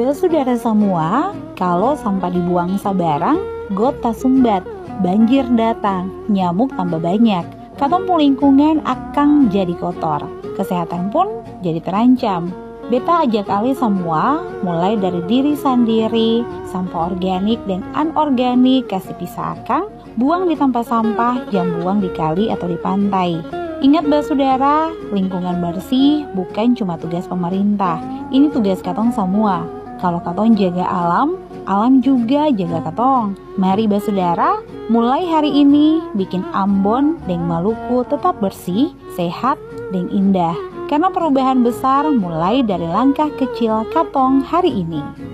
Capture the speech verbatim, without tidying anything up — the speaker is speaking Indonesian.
Basudara semua, kalau sampah dibuang sabarang, got tak sumbat, banjir datang, nyamuk tambah banyak, katompo lingkungan akang jadi kotor, kesehatan pun jadi terancam. Beta ajak kali semua, mulai dari diri sendiri, sampah organik dan anorganik kasih pisah akang, buang di tempat sampah, jangan buang di kali atau di pantai. Ingat basudara, lingkungan bersih bukan cuma tugas pemerintah, ini tugas katong semua. Kalau katong jaga alam, alam juga jaga katong. Mari basudara, mulai hari ini bikin Ambon dan Maluku tetap bersih, sehat, dan indah. Karena perubahan besar mulai dari langkah kecil katong hari ini.